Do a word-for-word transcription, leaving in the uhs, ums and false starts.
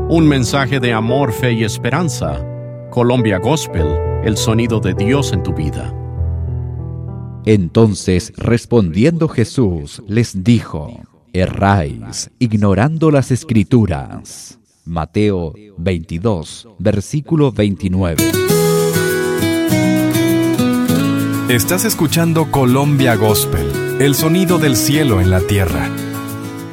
Un mensaje de amor, fe y esperanza. Colombia Gospel, el sonido de Dios en tu vida. Entonces, respondiendo Jesús, les dijo: erráis, ignorando las Escrituras. Mateo veintidós, versículo veintinueve. Estás escuchando Colombia Gospel, el sonido del cielo en la tierra,